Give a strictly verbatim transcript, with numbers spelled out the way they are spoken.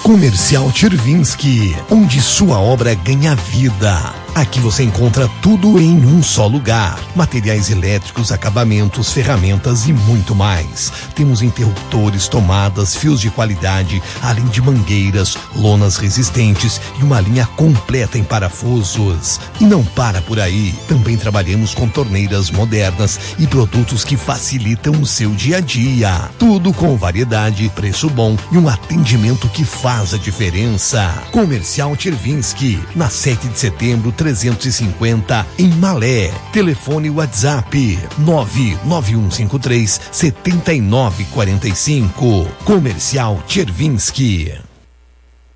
Comercial Chervinsky, onde sua obra ganha vida. Aqui você encontra tudo em um só lugar. Materiais elétricos, acabamentos, ferramentas e muito mais. Temos interruptores, tomadas, fios de qualidade, além de mangueiras, lonas resistentes e uma linha completa em parafusos. E não para por aí. Também trabalhamos com torneiras modernas e produtos que facilitam o seu dia a dia. Tudo com variedade, preço bom e um atendimento que faz a diferença. Comercial Chervinsky, na sete de setembro, trezentos e cinquenta, em Malé. Telefone WhatsApp nove nove um cinco três sete nove quatro cinco. Comercial Chervinsky.